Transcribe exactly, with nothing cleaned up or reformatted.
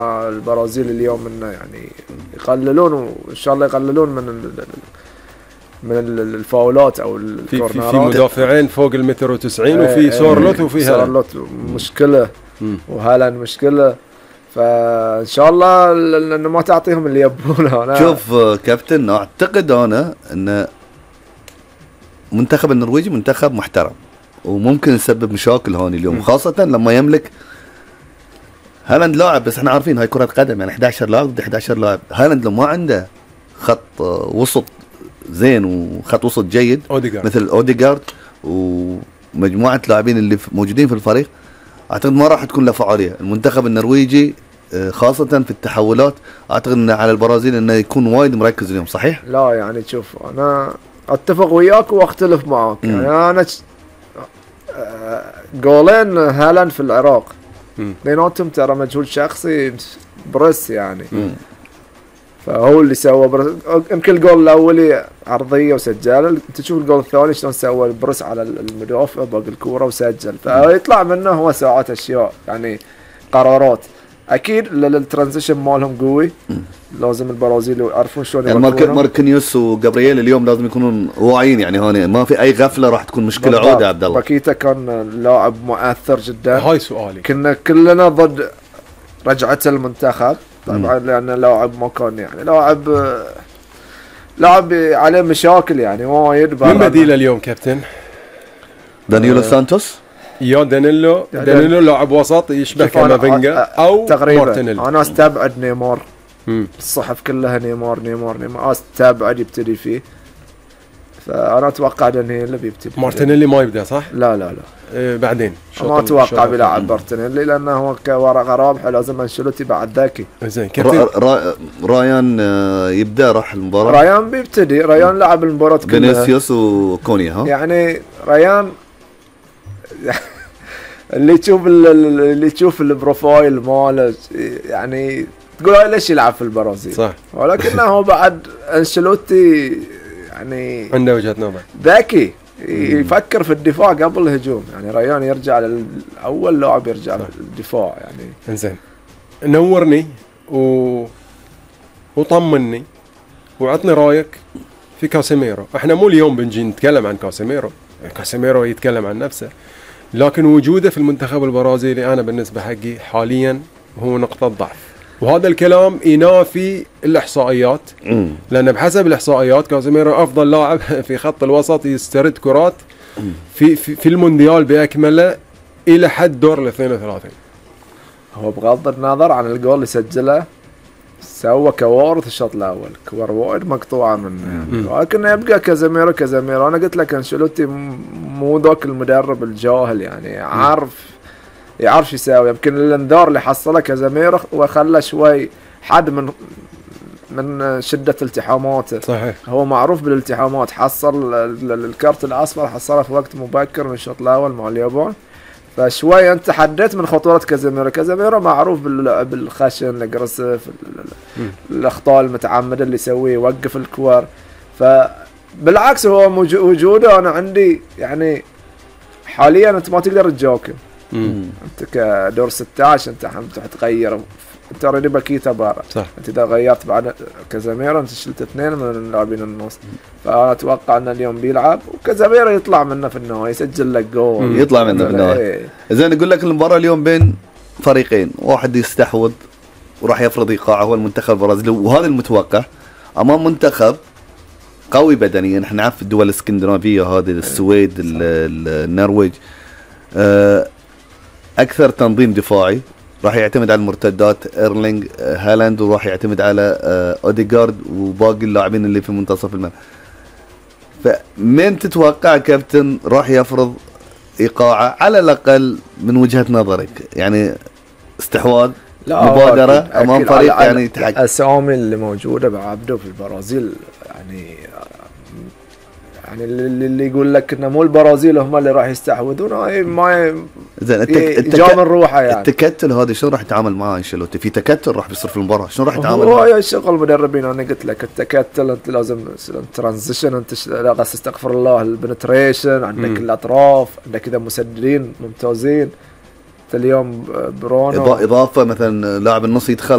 البرازيل اليوم انه يعني يقللون، وان شاء الله يقللون من ال من الفاولات او الكورنرات. في في مدافعين فوق المتر وتسعين وفي سورلوت وفي هالاند. سورلوت مشكله وهالاند مشكله، فان شاء الله انه ما تعطيهم اللي يبونه. انا شوف كابتن، اعتقد انا ان منتخب النرويجي منتخب محترم وممكن يسبب مشاكل هون اليوم، م. خاصه لما يملك هالاند لاعب، بس احنا عارفين هاي كره قدم يعني احد عشر لاعب ضد احد عشر لاعب. هالاند لو ما عنده خط وسط زين وخط وسط جيد أوديغارد. مثل اوديغارد ومجموعه لاعبين اللي موجودين في الفريق، اعتقد ما راح تكون له فعاليه. المنتخب النرويجي خاصه في التحولات اعتقد انه على البرازيل انه يكون وايد مركز اليوم. صحيح؟ لا يعني شوف، انا اتفق وياك واختلف معاك. م. يعني انا جولين هالاند في العراق بيناتهم ترى مجهود شخصي بريس يعني. م. فهو اللي سوى بريس. يمكن الجول الاولي عرضيه وسجل، انت تشوف الجول الثاني شلون سوى بريس على المدافع باقي الكوره وسجل، فيطلع منه هو ساعات اشياء يعني قرارات. اكيد للترانزيشن مالهم قوي، لازم البرازيل يعرفون شلون يعني ماركينيوس وجابرييل اليوم لازم يكونوا واعيين، يعني هون ما في اي غفله راح تكون مشكله عوده. عبد الله باكيتا كان لاعب مؤثر جدا. هاي سؤالي، كنا كلنا ضد رجعه المنتخب طبعا لان لاعب ما كان يعني لاعب لاعب عليه مشاكل يعني وايد. من بديله اليوم كابتن؟ دانييلو آه سانتوس يا دانيلو دانيلو لاعب وسط يشبه كامافينجا او مارتينيلي. انا استبعد نيمار، مم. الصحف كلها نيمار نيمار نيمار استبعد يبتدي فيه، فانا اتوقع دانييلو بيبتدي. مارتينيلي ما يبدا صح؟ لا لا لا إيه بعدين ما اتوقع بيلعب مارتينيلي لانه هو كورقه رابحه، لازم انشيلوتي بعد ذكي. زين كابتن را... رايان يبدا راح المباراه. رايان بيبتدي، رايان لعب المباراه كلها. فينيسيوس وكونيا ها يعني رايان اللي تشوف اللي تشوف البروفايل ماله يعني تقول ليش يلعب في البرازيل صح، ولكنه هو بعد انشيلوتي يعني عنده وجهة نظر ذكي يفكر في الدفاع قبل الهجوم. يعني ريان يرجع للاول لاعب يرجع للدفاع يعني. انزين نورني و... وطمني وعطني رايك في كاسيميرو. احنا مو اليوم بنجي نتكلم عن كاسيميرو، كاسيميرو يتكلم عن نفسه، لكن وجوده في المنتخب البرازيلي انا بالنسبه حقي حاليا هو نقطه ضعف، وهذا الكلام ينافي الاحصائيات. مم. لان بحسب الاحصائيات كاسيميرو افضل لاعب في خط الوسط يسترد كرات في في, في المونديال باكمله الى حد دور ال اثنين وثلاثين. هو بغض النظر عن الجول اللي سجله سوى كوارث الشوط الاول، كور وايد مقطوعه منه يعني. ولكن يبقى كازيميرو كازيميرو انا قلت لك انشيلوتي مو ذاك المدرب الجاهل يعني، عارف يعرف يساوي. يمكن الانذار اللي حصله كازيميرو وخلى شوي حد من من شده التحاماته. صحيح، هو معروف بالالتحامات، حصل الكارت الاصفر حصله في وقت مبكر من الشوط الاول مع اليابان، فشوي انت حددت من خطوره كازيميرو. كازيميرو معروف بالخشن الاجريسيف، الاخطاء المتعمده اللي يسويه، يوقف الكور. فبالعكس هو وجوده انا عندي يعني حاليا انت ما تقدر تجاوكم. انت كدور ستة عشر انت حتغير، انت اوريدي باكيتا برا، انت اذا غيرت بعد كازيميرو انت شلت اثنين من اللاعبين النص. فانا اتوقع ان اليوم بيلعب وكازيميرو يطلع منه في النهايه، يسجل لك جول يطلع منه في النهايه. ايه. زين اقول لك المباراه اليوم بين فريقين، واحد يستحوذ وراح يفرض ايقاعه هو المنتخب البرازيلي، وهذا المتوقع امام منتخب قوي بدنيا. احنا نعرف الدول الاسكندنافيه هذه، السويد، النرويج، اكثر تنظيم دفاعي، راح يعتمد على المرتدات ايرلينج هالاند، وراح يعتمد على اوديغارد وباقي اللاعبين اللي في منتصف الملعب. فمن تتوقع كابتن راح يفرض ايقاعه على الاقل من وجهة نظرك؟ يعني استحواذ، مبادرة أكيد امام أكيد فريق يعني تحقق. الاسامي اللي موجودة بعبده في البرازيل يعني يعني اللي يقول لك انه مو البرازيل هم اللي راح يستحوذون ما زين جاء من روحه يعني. التكتل هذا شلون راح يتعامل معاه انشيلوتي؟ في تكتل راح بيصير في المباراه، شلون راح يتعامل معاه؟ هو شغل مدربين. انا قلت لك التكتل انت لازم ترانزيشن، انت لا استغفر الله البنتريشن، عندك م. الاطراف، عندك اذا مسددين ممتازين، اليوم برونو إضافه مثلا لاعب النص يدخل